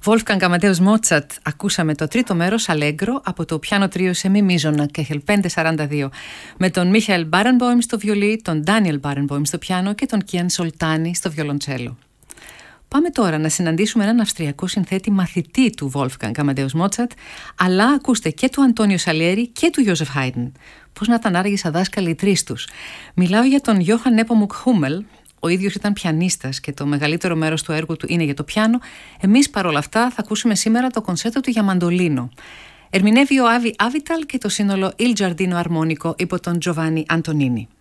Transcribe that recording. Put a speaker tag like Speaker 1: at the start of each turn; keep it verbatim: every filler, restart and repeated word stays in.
Speaker 1: Wolfgang Amadeus Mozart, ακούσαμε το τρίτο μέρος Allegro από το πιάνο τρίο σε μη μείζωνα Κέχελ πεντακόσια σαράντα δύο με τον Μίχαελ Μπάρενποιμ στο βιολί, τον Ντάνιελ Μπάρενποιμ στο πιάνο και τον Κιάν Σολτάνι στο βιολοντσέλο. Πάμε τώρα να συναντήσουμε έναν Αυστριακό συνθέτη μαθητή του Wolfgang Amadeus Mozart, αλλά ακούστε και του Αντώνιο Σαλιέρη και του Ιώσεφ Χάιντν. Πώς να ήταν άραγε σαν δάσκαλοι οι τρεις τους. Μιλάω για τον Γιώχαν Νέπομουκ Χούμελ. Ο ίδιος ήταν πιανίστας και το μεγαλύτερο μέρος του έργου του είναι για το πιάνο. Εμείς παρόλα αυτά θα ακούσουμε σήμερα το κονσέρτο του για μαντολίνο. Ερμηνεύει ο Άβι Άβιταλ και το σύνολο Il Giardino Armonico υπό τον Τζοβάνι Αντονίνι.